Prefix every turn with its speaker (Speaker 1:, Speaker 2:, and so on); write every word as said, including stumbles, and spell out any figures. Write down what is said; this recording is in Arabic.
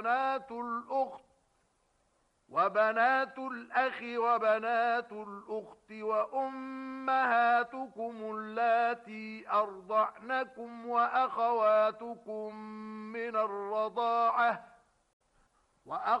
Speaker 1: وبنات الأخت وبنات الأخ وبنات الأخت وأمهاتكم اللاتي أرضعنكم وأخواتكم من الرضاعة وأخ